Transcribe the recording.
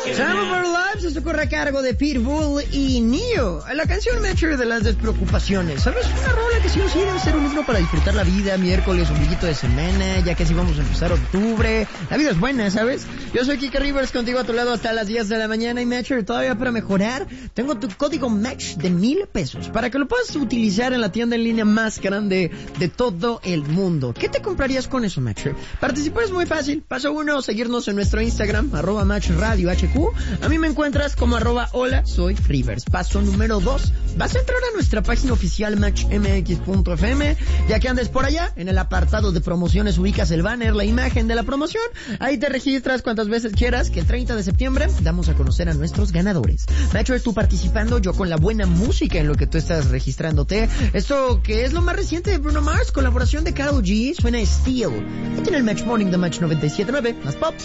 Time of Our Lives, esto corre a cargo de Pitbull y Neo. La canción Metro de las despreocupaciones. ¿Sabes? Una rola que sí o sí debe ser un himno para disfrutar la vida. Miércoles, ombliguito de semana, ya que así vamos a empezar octubre. La vida es buena, ¿sabes? Yo soy Kike Rivers, contigo a tu lado hasta las 10 de la mañana. Y Metro, todavía para mejorar, tengo tu código METCH de $1,000 para que lo puedas utilizar en la tienda en línea más grande de todo el mundo. ¿Qué te comprarías con eso, Metro? Participar es muy fácil. Paso 1, seguirnos en nuestro Instagram, @MatchRadioHQ. A mí me encuentras como @hola soy Rivers. Paso número 2, vas a entrar a nuestra página oficial matchmx.fm. Ya que andes por allá, en el apartado de promociones ubicas el banner, la imagen de la promoción. Ahí te registras cuantas veces quieras, que el 30 de septiembre damos a conocer a nuestros ganadores. Metro, tú participando, yo con la buena música en lo que tú estás registrándote. Esto que es lo más reciente de Bruno Mars, colaboración de Karol G, suena Steel. Aquí en el Match Morning de Match 97.9, más pop,